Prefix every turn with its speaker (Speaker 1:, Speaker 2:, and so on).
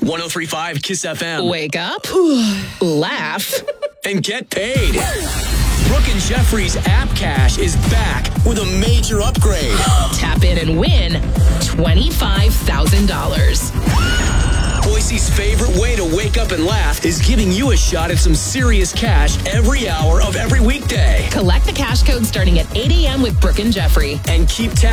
Speaker 1: 103.5 Kiss FM.
Speaker 2: Wake up, laugh,
Speaker 1: and get paid. Brooke and Jeffrey's App Cash is back with a major upgrade.
Speaker 2: tap in and win $25,000.
Speaker 1: Boise's favorite way to wake up and laugh is giving you a shot at some serious cash every hour of every weekday.
Speaker 2: Collect the cash code starting at 8 a.m. with Brooke and Jeffrey.
Speaker 1: And keep